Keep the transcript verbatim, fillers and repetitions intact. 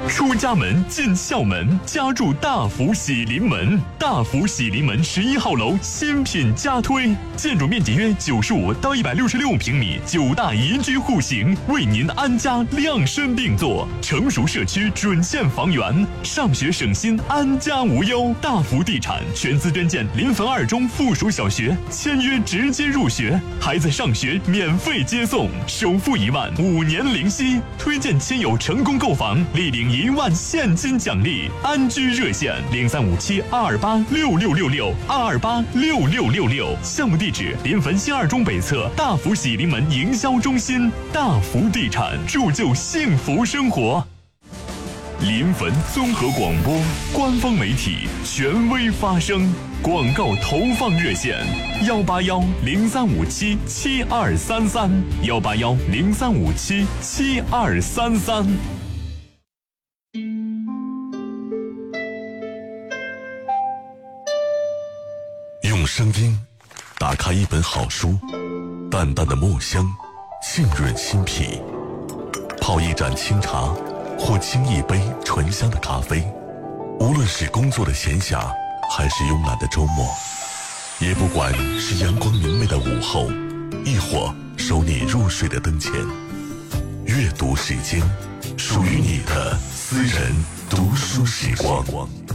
出家门进校门，家住大福喜临门。大福喜临门十一号楼新品加推，建筑面积约九十五到一百六十六平米，九大宜居户型，为您安家量身定做。成熟社区准线房源，上学省心，安家无忧。大福地产全资捐建临汾二中附属小学，签约直接入学，孩子上学免费接送，首付一万，五年零息。推荐亲友成功购房，立领一万现金奖励。安居热线零三五七二二八六六六六二二八六六六六。项目地址：临汾新二中北侧大福喜临门营销中心。大福地产，铸就幸福生活。临汾综合广播官方媒体，权威发声。广告投放热线：幺八幺零三五七七二三三，幺八幺零三五七七二三三。 用声音打开一本好书，淡淡的墨香浸润心脾，泡一盏清茶或沏一杯醇香的咖啡，无论是工作的闲暇还是慵懒的周末，也不管是阳光明媚的午后，亦或守你入睡的灯前，阅读时间，属于你的私人读书时光。